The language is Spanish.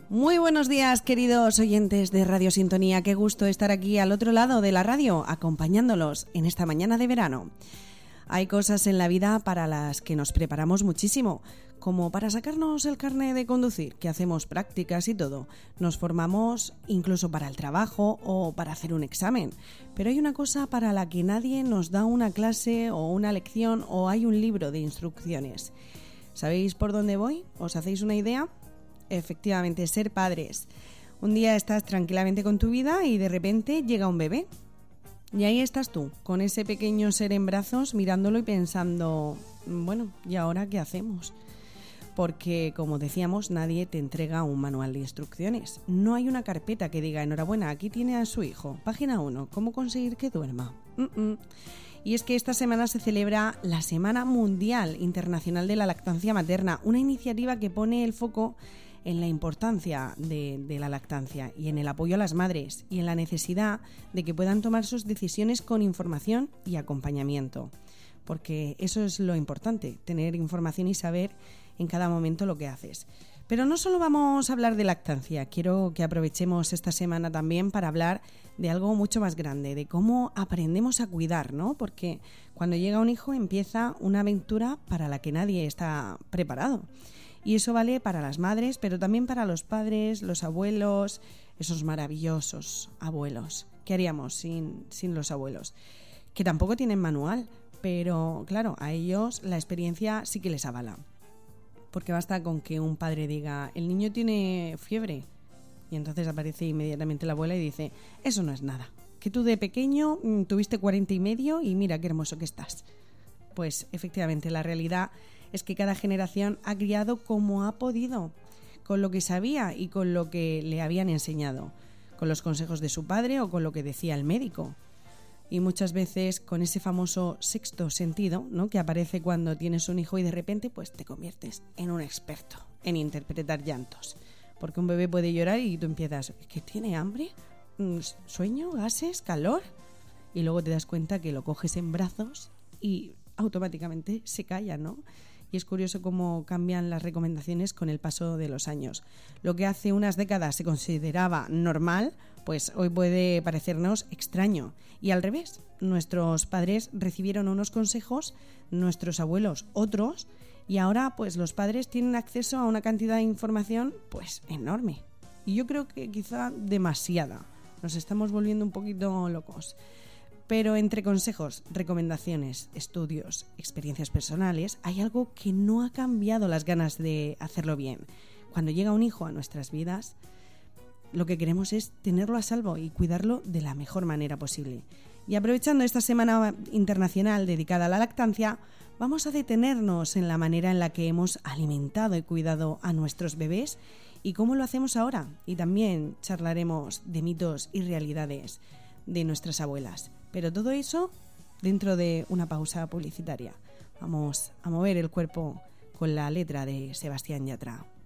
Muy buenos días, queridos oyentes de Radio Sintonía. Qué gusto estar aquí al otro lado de la radio, acompañándolos en esta mañana de verano. Hay cosas en la vida para las que nos preparamos muchísimo, como para sacarnos el carnet de conducir, que hacemos prácticas y todo. Nos formamos incluso para el trabajo o para hacer un examen. Pero hay una cosa para la que nadie nos da una clase o una lección o hay un libro de instrucciones. ¿Sabéis por dónde voy? ¿Os hacéis una idea? Efectivamente, ser padres. Un día estás tranquilamente con tu vida y de repente llega un bebé. Y ahí estás tú, con ese pequeño ser en brazos, mirándolo y pensando, bueno, ¿y ahora qué hacemos? Porque, como decíamos, nadie te entrega un manual de instrucciones. No hay una carpeta que diga, enhorabuena, aquí tiene a su hijo. Página 1, ¿cómo conseguir que duerma? Y es que esta semana se celebra la Semana Mundial Internacional de la Lactancia Materna, una iniciativa que pone el foco en la importancia de la lactancia y en el apoyo a las madres y en la necesidad de que puedan tomar sus decisiones con información y acompañamiento. Porque eso es lo importante, tener información y saber en cada momento lo que haces. Pero no solo vamos a hablar de lactancia, quiero que aprovechemos esta semana también para hablar de algo mucho más grande, de cómo aprendemos a cuidar, ¿no? Porque cuando llega un hijo empieza una aventura para la que nadie está preparado. Y eso vale para las madres, pero también para los padres, los abuelos, esos maravillosos abuelos. ¿Qué haríamos sin los abuelos? Que tampoco tienen manual, pero claro, a ellos la experiencia sí que les avala. Porque basta con que un padre diga, el niño tiene fiebre. Y entonces aparece inmediatamente la abuela y dice, eso no es nada. Que tú de pequeño tuviste 40 y medio y mira qué hermoso que estás. Pues efectivamente la realidad es que cada generación ha criado como ha podido, con lo que sabía y con lo que le habían enseñado, con los consejos de su padre o con lo que decía el médico. Y muchas veces con ese famoso sexto sentido, ¿no?, que aparece cuando tienes un hijo y de repente pues te conviertes en un experto en interpretar llantos. Porque un bebé puede llorar y tú empiezas, ¿qué tiene hambre? ¿Sueño? ¿Gases? ¿Calor? Y luego te das cuenta que lo coges en brazos y automáticamente se calla, ¿no? Y es curioso cómo cambian las recomendaciones con el paso de los años. Lo que hace unas décadas se consideraba normal, pues hoy puede parecernos extraño. Y al revés, nuestros padres recibieron unos consejos, nuestros abuelos otros, y ahora pues los padres tienen acceso a una cantidad de información pues enorme. Y yo creo que quizá demasiada. Nos estamos volviendo un poquito locos. Pero entre consejos, recomendaciones, estudios, experiencias personales, hay algo que no ha cambiado las ganas de hacerlo bien. Cuando llega un hijo a nuestras vidas, lo que queremos es tenerlo a salvo y cuidarlo de la mejor manera posible. Y aprovechando esta Semana Internacional dedicada a la lactancia, vamos a detenernos en la manera en la que hemos alimentado y cuidado a nuestros bebés y cómo lo hacemos ahora. Y también charlaremos de mitos y realidades de nuestras abuelas. Pero todo eso dentro de una pausa publicitaria. Vamos a mover el cuerpo con la letra de Sebastián Yatra.